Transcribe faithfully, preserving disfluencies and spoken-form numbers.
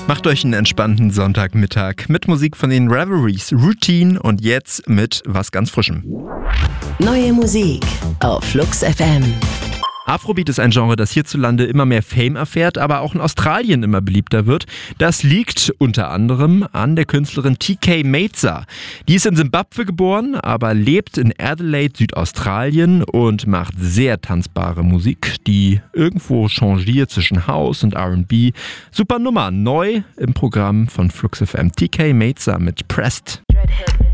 Macht euch einen entspannten Sonntagmittag mit Musik von den Reveries, Routine und jetzt mit was ganz Frischem. Neue Musik auf Flux F M. Afrobeat ist ein Genre, das hierzulande immer mehr Fame erfährt, aber auch in Australien immer beliebter wird. Das liegt unter anderem an der Künstlerin T K Maitza. Die ist in Simbabwe geboren, aber lebt in Adelaide, Südaustralien und macht sehr tanzbare Musik, die irgendwo changiert zwischen House und R and B. Super Nummer, neu im Programm von Flux F M. T K Maitza mit Pressed.